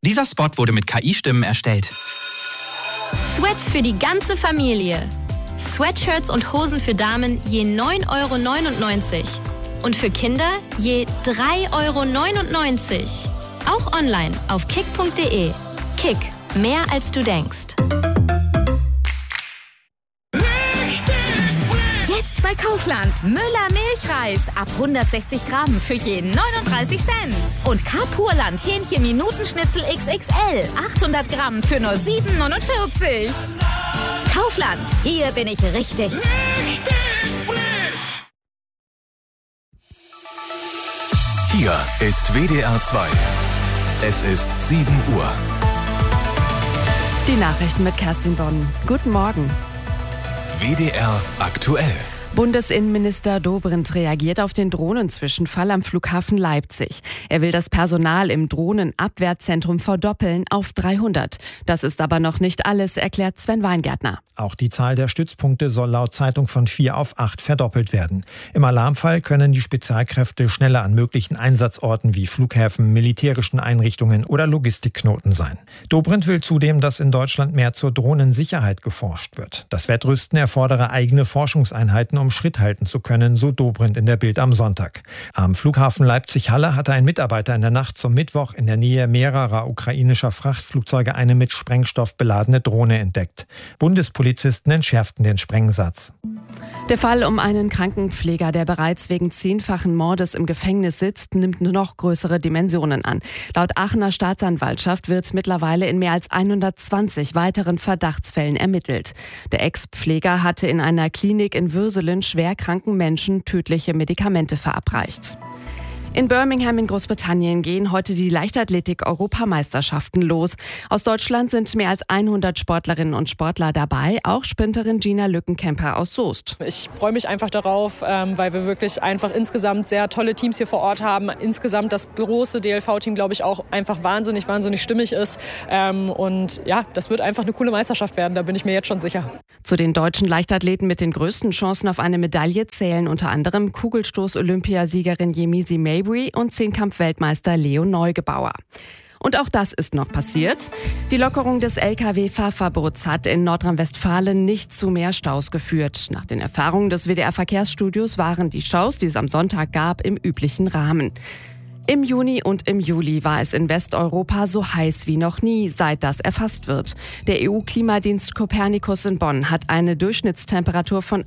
Dieser Spot wurde mit KI-Stimmen erstellt. Sweats für die ganze Familie. Sweatshirts und Hosen für Damen je 9,99 € und für Kinder je 3,99 €. Auch online auf kick.de. Kick, mehr als du denkst. Jetzt bei Kaufland. Müller Milchreis ab 160 Gramm für je 39 Cent. Und Carpurland Hähnchen-Minutenschnitzel XXL 800 Gramm für nur 7,49 €. Kaufland, hier bin ich richtig. Richtig frisch. Hier ist WDR 2. Es ist 7 Uhr. Die Nachrichten mit Kerstin Bonn. Guten Morgen. WDR aktuell. Bundesinnenminister Dobrindt reagiert auf den Drohnenzwischenfall am Flughafen Leipzig. Er will das Personal im Drohnenabwehrzentrum verdoppeln auf 300. Das ist aber noch nicht alles, erklärt Sven Weingärtner. Auch die Zahl der Stützpunkte soll laut Zeitung von 4 auf 8 verdoppelt werden. Im Alarmfall können die Spezialkräfte schneller an möglichen Einsatzorten wie Flughäfen, militärischen Einrichtungen oder Logistikknoten sein. Dobrindt will zudem, dass in Deutschland mehr zur Drohnensicherheit geforscht wird. Das Wettrüsten erfordere eigene Forschungseinheiten, um Schritt halten zu können, so Dobrindt in der Bild am Sonntag. Am Flughafen Leipzig-Halle hatte ein Mitarbeiter in der Nacht zum Mittwoch in der Nähe mehrerer ukrainischer Frachtflugzeuge eine mit Sprengstoff beladene Drohne entdeckt. Polizisten entschärften den Sprengsatz. Der Fall um einen Krankenpfleger, der bereits wegen 10-fachen Mordes im Gefängnis sitzt, nimmt noch größere Dimensionen an. Laut Aachener Staatsanwaltschaft wird mittlerweile in mehr als 120 weiteren Verdachtsfällen ermittelt. Der Ex-Pfleger hatte in einer Klinik in Würselen schwerkranken Menschen tödliche Medikamente verabreicht. In Birmingham in Großbritannien gehen heute die Leichtathletik-Europameisterschaften los. Aus Deutschland sind mehr als 100 Sportlerinnen und Sportler dabei, auch Sprinterin Gina Lückenkämper aus Soest. Ich freue mich einfach darauf, weil wir wirklich einfach insgesamt sehr tolle Teams hier vor Ort haben. Insgesamt das große DLV-Team, glaube ich, auch einfach wahnsinnig stimmig ist. Und ja, das wird einfach eine coole Meisterschaft werden, da bin ich mir jetzt schon sicher. Zu den deutschen Leichtathleten mit den größten Chancen auf eine Medaille zählen unter anderem Kugelstoß-Olympiasiegerin Yemisi Mabry und Zehnkampf-Weltmeister Leo Neugebauer. Und auch das ist noch passiert. Die Lockerung des Lkw-Fahrverbots hat in Nordrhein-Westfalen nicht zu mehr Staus geführt. Nach den Erfahrungen des WDR-Verkehrsstudios waren die Staus, die es am Sonntag gab, im üblichen Rahmen. Im Juni und im Juli war es in Westeuropa so heiß wie noch nie, seit das erfasst wird. Der EU-Klimadienst Copernicus in Bonn hat eine Durchschnittstemperatur von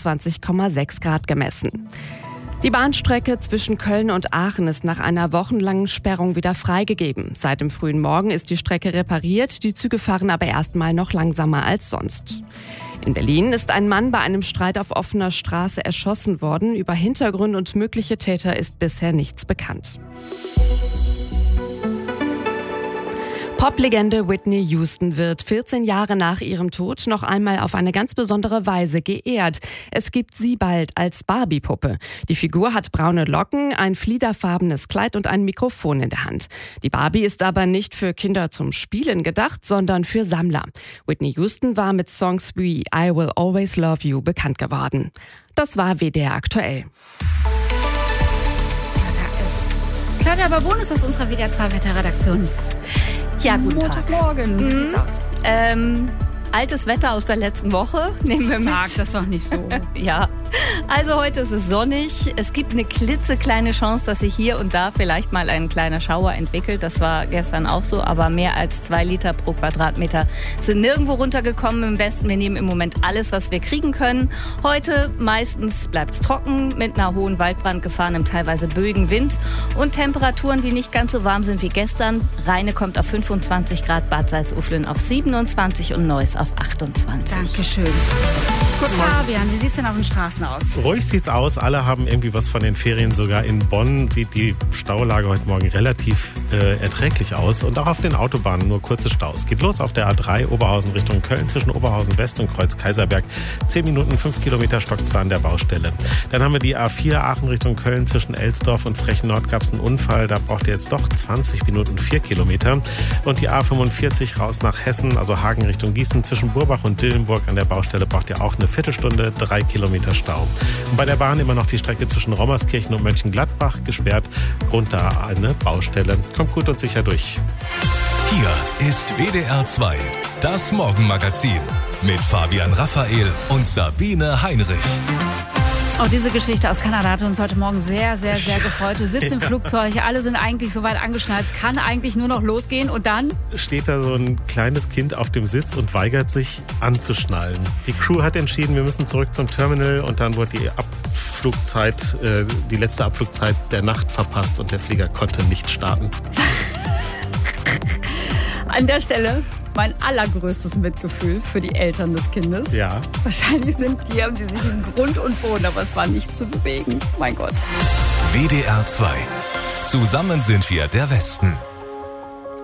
21,6 Grad gemessen. Die Bahnstrecke zwischen Köln und Aachen ist nach einer wochenlangen Sperrung wieder freigegeben. Seit dem frühen Morgen ist die Strecke repariert, die Züge fahren aber erstmal noch langsamer als sonst. In Berlin ist ein Mann bei einem Streit auf offener Straße erschossen worden. Über Hintergründe und mögliche Täter ist bisher nichts bekannt. Poplegende Whitney Houston wird 14 Jahre nach ihrem Tod noch einmal auf eine ganz besondere Weise geehrt. Es gibt sie bald als Barbie-Puppe. Die Figur hat braune Locken, ein fliederfarbenes Kleid und ein Mikrofon in der Hand. Die Barbie ist aber nicht für Kinder zum Spielen gedacht, sondern für Sammler. Whitney Houston war mit Songs wie I Will Always Love You bekannt geworden. Das war WDR aktuell. Claudia Babon ist aus unserer WDR 2 Wetterredaktion. Ja, guten Tag. Montagmorgen. Wie sieht's aus? Altes Wetter aus der letzten Woche. Nehmen wir mit. Sag das doch nicht so. Ja, also heute ist es sonnig. Es gibt eine klitzekleine Chance, dass sich hier und da vielleicht mal ein kleiner Schauer entwickelt. Das war gestern auch so, aber mehr als 2 Liter pro Quadratmeter sind nirgendwo runtergekommen im Westen. Wir nehmen im Moment alles, was wir kriegen können. Heute meistens bleibt es trocken mit einer hohen Waldbrandgefahr, einem teilweise böigen Wind und Temperaturen, die nicht ganz so warm sind wie gestern. Rheine kommt auf 25 Grad, Bad Salzuflen auf 27 und Neuss auf 28. Dankeschön. Gut, Fabian, wie sieht's denn auf den Straßen aus? Ruhig sieht's aus. Alle haben irgendwie was von den Ferien. Sogar in Bonn sieht die Staulage heute Morgen relativ erträglich aus. Und auch auf den Autobahnen nur kurze Staus. Geht los auf der A3 Oberhausen Richtung Köln zwischen Oberhausen West und Kreuz Kaiserberg. 10 Minuten, 5 Kilometer stockt's da an der Baustelle. Dann haben wir die A4 Aachen Richtung Köln zwischen Elsdorf und Frechen Nord gab's einen Unfall. Da braucht ihr jetzt doch 20 Minuten, 4 Kilometer. Und die A45 raus nach Hessen, also Hagen Richtung Gießen zwischen Burbach und Dillenburg an der Baustelle braucht ihr auch eine Viertelstunde, 3 Kilometer Stau. Und bei der Bahn immer noch die Strecke zwischen Rommerskirchen und Mönchengladbach gesperrt. Grund da eine Baustelle. Kommt gut und sicher durch. Hier ist WDR 2, das Morgenmagazin mit Fabian Raphael und Sabine Heinrich. Auch diese Geschichte aus Kanada hat uns heute Morgen sehr, sehr, sehr gefreut. Du sitzt im Flugzeug, alle sind eigentlich soweit angeschnallt, es kann eigentlich nur noch losgehen und dann steht da so ein kleines Kind auf dem Sitz und weigert sich anzuschnallen. Die Crew hat entschieden, wir müssen zurück zum Terminal und dann wurde die letzte Abflugzeit der Nacht verpasst und der Flieger konnte nicht starten. An der Stelle mein allergrößtes Mitgefühl für die Eltern des Kindes. Ja. Wahrscheinlich haben die sich in Grund und Boden, aber es war nicht zu bewegen. Mein Gott. WDR 2. Zusammen sind wir der Westen.